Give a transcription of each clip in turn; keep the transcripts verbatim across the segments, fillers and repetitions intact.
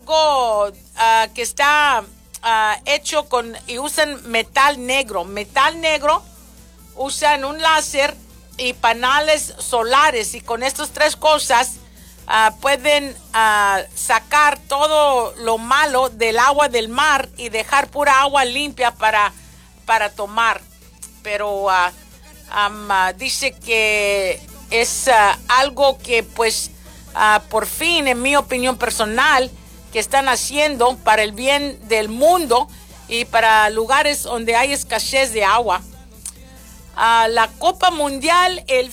algo uh, que está uh, hecho con, y usan metal negro. Metal negro, usan un láser y paneles solares, y con estas tres cosas uh, pueden uh, sacar todo lo malo del agua del mar y dejar pura agua limpia para, para tomar. Pero uh, um, uh, dice que es uh, algo que pues uh, por fin, en mi opinión personal, que están haciendo para el bien del mundo y para lugares donde hay escasez de agua. Uh, la Copa Mundial, el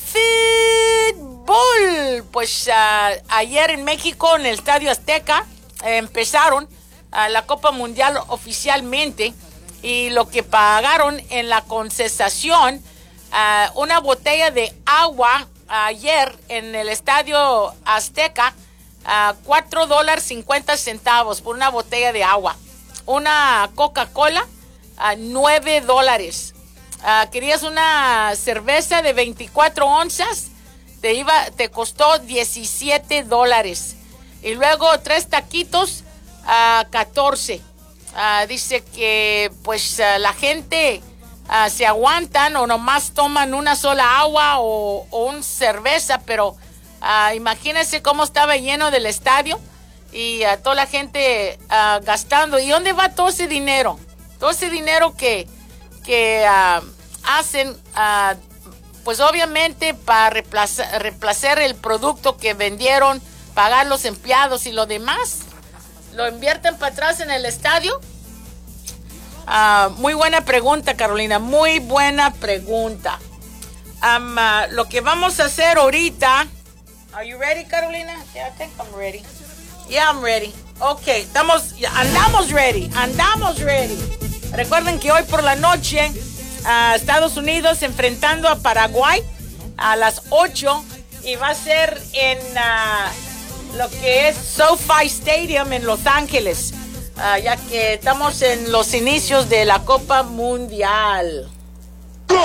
fútbol, pues uh, ayer en México, en el Estadio Azteca, eh, empezaron uh, la Copa Mundial oficialmente, y lo que pagaron en la concesión, uh, una botella de agua ayer en el Estadio Azteca, uh, cuatro dólares cincuenta centavos por una botella de agua. Una Coca-Cola, uh, nueve dólares. Uh, querías una cerveza de veinticuatro onzas, te iba, te costó diecisiete dólares. Y luego tres taquitos, uh, catorce. Uh, dice que pues uh, la gente uh, se aguantan o nomás toman una sola agua o, o una cerveza, pero uh, imagínense cómo estaba lleno del estadio y uh, toda la gente uh, gastando. ¿Y dónde va todo ese dinero? Todo ese dinero que, que uh, hacen, uh, pues obviamente para reemplazar, reemplazar el producto que vendieron, pagar los empleados y lo demás, ¿lo invierten para atrás en el estadio? Uh, muy buena pregunta, Carolina, muy buena pregunta. Um, uh, lo que vamos a hacer ahorita... Are you ready, Carolina? Yeah, I think I'm ready. Yeah, I'm ready. Ok, estamos, andamos ready, andamos ready. Recuerden que hoy por la noche, uh, Estados Unidos enfrentando a Paraguay a las ocho, y va a ser en... Uh, lo que es SoFi Stadium en Los Ángeles, uh, ya que estamos en los inicios de la Copa Mundial.